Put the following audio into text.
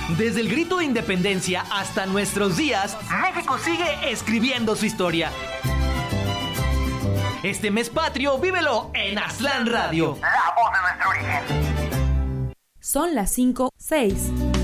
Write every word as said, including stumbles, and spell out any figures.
Desde el grito de independencia hasta nuestros días, México sigue escribiendo su historia. Este mes patrio, vívelo en Aztlán Radio. La voz de nuestro origen. Son las cinco seis.